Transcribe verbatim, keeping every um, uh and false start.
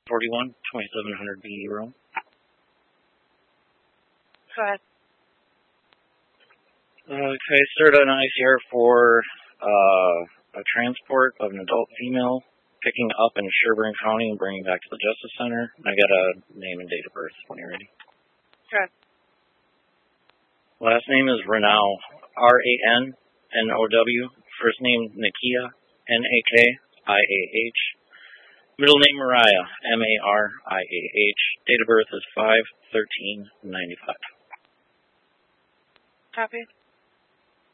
forty-one, twenty-seven hundred B Room. Go ahead. Uh, okay, start on I C R for uh, a transport of an adult female picking up in Sherburne County and bringing back to the Justice Center. I got a name and date of birth when you're ready. Go ahead. Last name is Renow, R A N N O W. First name Nakia, N A K I A H. Middle name Mariah, M A R I A H. Date of birth is five thirteen ninety-five. Copy.